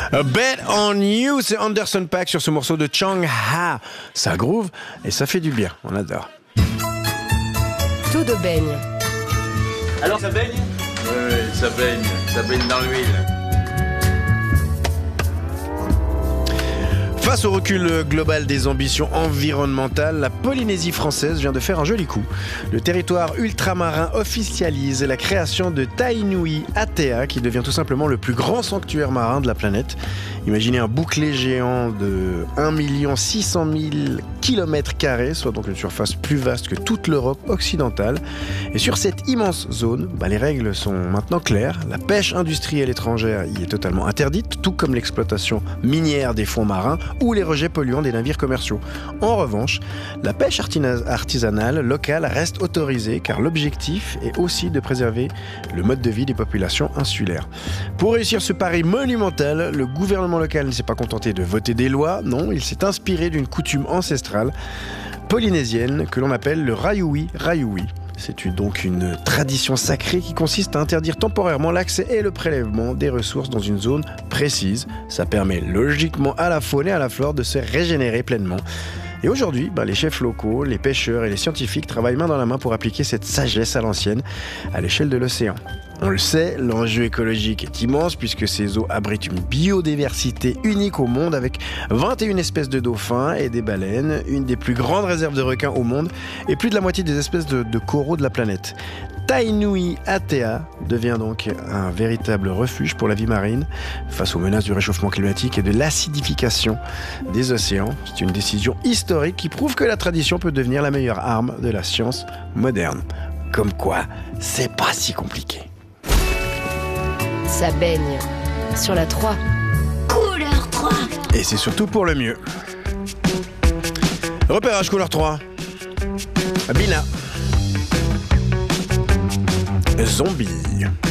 A Bet on You, c'est Anderson .Paak sur ce morceau de Chang Ha. Ça groove et ça fait du bien, on adore. Tout de baigne. Alors ça baigne ? Oui, ça baigne dans l'huile. Face au recul global des ambitions environnementales, la Polynésie française vient de faire un joli coup. Le territoire ultramarin officialise la création de Tainui Atea, qui devient tout simplement le plus grand sanctuaire marin de la planète. Imaginez un bouclier géant de 1 600 000 km², soit donc une surface plus vaste que toute l'Europe occidentale. Et sur cette immense zone, les règles sont maintenant claires. La pêche industrielle étrangère y est totalement interdite, tout comme l'exploitation minière des fonds marins ou les rejets polluants des navires commerciaux. En revanche, la pêche artisanale locale reste autorisée car l'objectif est aussi de préserver le mode de vie des populations insulaires. Pour réussir ce pari monumental, le gouvernement local ne s'est pas contenté de voter des lois, non, il s'est inspiré d'une coutume ancestrale polynésienne que l'on appelle le Rayui Rayui. C'est donc une tradition sacrée qui consiste à interdire temporairement l'accès et le prélèvement des ressources dans une zone précise. Ça permet logiquement à la faune et à la flore de se régénérer pleinement. Et aujourd'hui, les chefs locaux, les pêcheurs et les scientifiques travaillent main dans la main pour appliquer cette sagesse à l'ancienne, à l'échelle de l'océan. On le sait, l'enjeu écologique est immense puisque ces eaux abritent une biodiversité unique au monde avec 21 espèces de dauphins et des baleines, une des plus grandes réserves de requins au monde et plus de la moitié des espèces de coraux de la planète. Tainui Atea devient donc un véritable refuge pour la vie marine face aux menaces du réchauffement climatique et de l'acidification des océans. C'est une décision historique qui prouve que la tradition peut devenir la meilleure arme de la science moderne. Comme quoi, c'est pas si compliqué. Ça baigne sur la 3. Couleur 3. Et c'est surtout pour le mieux. Repérage couleur 3. Bina. Zombie.